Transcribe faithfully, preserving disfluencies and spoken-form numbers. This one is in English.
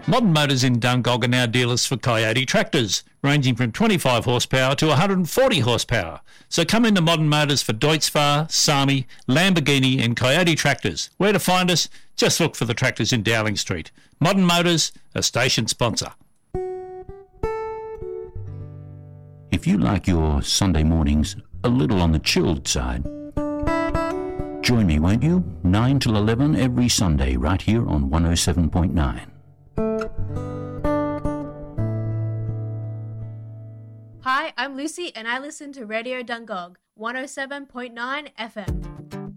Modern Motors in Dungog are now dealers for Coyote tractors, ranging from twenty-five horsepower to one hundred forty horsepower. So come into Modern Motors for Deutz-Fahr, Sami, Lamborghini and Coyote tractors. Where to find us? Just look for the tractors in Dowling Street. Modern Motors, a station sponsor. If you like your Sunday mornings a little on the chilled side, join me, won't you? nine till eleven every Sunday right here on one oh seven point nine. Hi, I'm Lucy and I listen to Radio Dungog, one oh seven point nine F M.